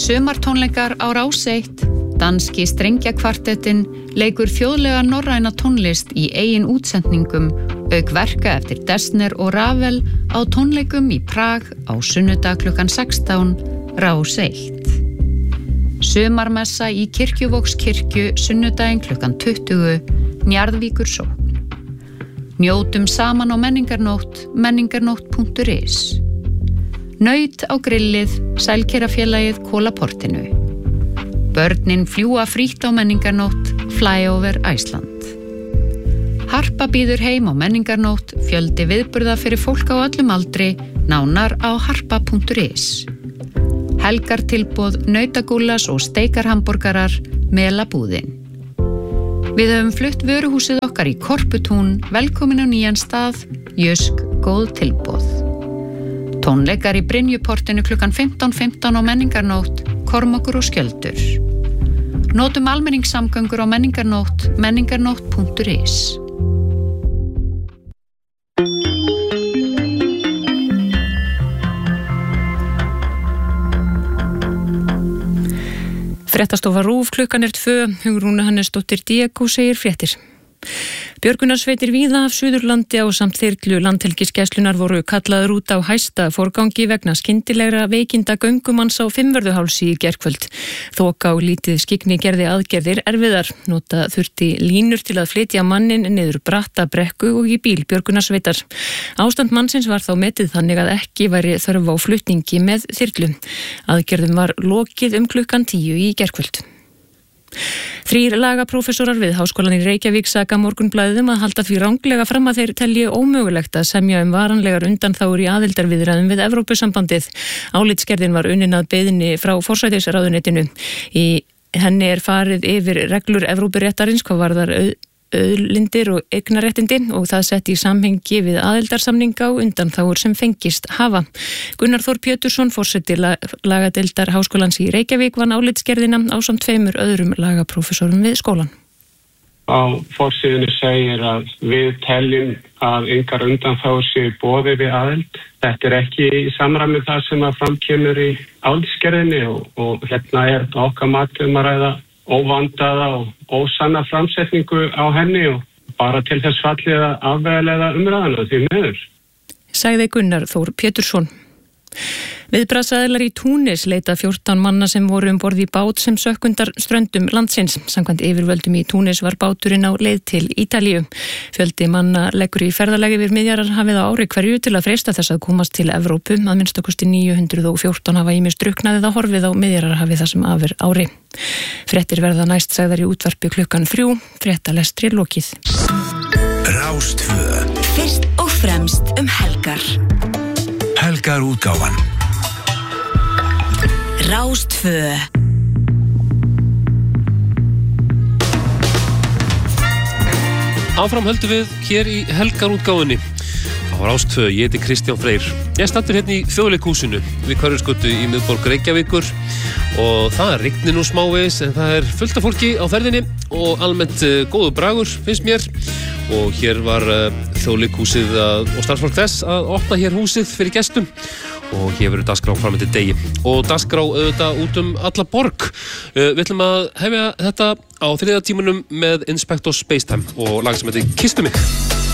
Sumartónleikar á Rás 1. Danski strengjakvartettin leikur þjóðlega norræna tónlist í eigin útsendingum, auk verka eftir Dessner og Ravel á tónleikum í Prag á sunnudag klukkan 16, Rás 1. Sumarmessa í Kirkjuvogskirkju sunnudaginn klukkan 20, Njarðvíkursókn. Njótum saman á menningarnótt, menningarnótt.is. Naut á grillið, Sælkerafélagið Kólaportinu. Börnin fljúa frítt á menningarnótt, Flyover Iceland. Harpa býður heim á menningarnótt, fjöldi viðburða fyrir fólk á öllum aldri, nánar á harpa.is. Helgartilboð, nautagúlas og steikarhamborgarar, Melabúðin. Við höfum flutt vöruhúsið okkar í Korputún, velkomin á nýjan stað, Jysk, góð tilboð. Tónleikar í Brynjuportinu klukkan 15:15 á menningarnótt, Kormákur og Skjöldur. Notum almenningssamgöngur á menningarnótt, menningarnótt.is. Fréttastofa RÚV, klukkan 2, Hugrún Hannesdóttir Diego segir fréttir. Björgunarsveitir víða af Suðurlandi á samt þyrlu landhelgisgæslunnar voru kallaður út á hæsta forgangi vegna skyndilegra veikinda göngumanns á Fimmvörðuhálsi í gærkvöld. Þoka og lítið skyggni gerði aðgerðir erfiðar. Nota þurfti línur til að flytja mannin niður bratta brekku og í bíl björgunarsveitar. Ástand mannsins var þá metið þannig að ekki væri þörf á flutningi með þyrlu. Aðgerðum var lokið klukkan 10 í gærkvöld. 3 lagaprófessorar við Háskólann í Reykjavík saka Morgunblaðið að halda því ranglega fram að þeir telji ómögulegt að semja varanlegar undanþágur í aðildarviðræðum við Evrópusambandið. Álitsgerðin var unnin að beiðni frá forsætisráðuneytinu. Í henni farið yfir reglur Evrópuréttarins hvað varðar auðlindir og eignaréttindi og það sett í samhengi við aðildarsamninga og undanþágur sem fengist hafa. Gunnar Þór Pétursson, forseti lagadeildar Háskólans í Reykjavík, vann álitsgerðina ásamt 2 öðrum lagaprófessorum við skólan. Á forsíðunni segir að við teljum að engar undanþágur séu boði við aðild. Þetta ekki í samræmi það sem að framkemur í álitsgerðinni og hérna okkar mati að ræða óvandaða og ósanna framsetningu á henni og bara til þess fallið að afvegaleiða umræðuna því miður. Sagði Gunnar Þór Pétursson. Viðbragðsaðilar í Túnis leita 14 manna sem voru borð í bát sem sökk undan ströndum landsins. Samkvæmt yfirvöldum í Túnis var báturinn á leið til Ítalíu. Fjöldi manna leggur í ferðalagi yfir Miðjarðarhafið á ári hverju til að freista þess að komast til Evrópu. Að minnstakosti 914 hafa ýmist drukknað eða horfið á Miðjarðarhafið þar sem af ári. Fréttir verða næst sagðar í útvarpi klukkan 3, fréttalestri lokið. Rás 2. Fyrst og fremst helgar. Helgarútgáfan. Rás 2. Áfram höldum við hér í helgarútgáfunni á Rás 2. Ég heiti Kristján Freyr. Ég stattur hérna í Þjóðleikhúsinu við Hverfisgötu í miðborg Reykjavíkur og það rignir nú smávegis en það fullt af fólki á ferðinni og almennt góður bragur finnst mér og hér var Þjóðleikhúsið og starfsfólk þess að opna hér húsið fyrir gestum og hér verður dagskrá fram eftir degi og dagskrá auðvitað út alla borg. Við ætlum að hefja þetta á 3. tímanum með Inspector Spacetime og lag sem heitir Kisstu mig.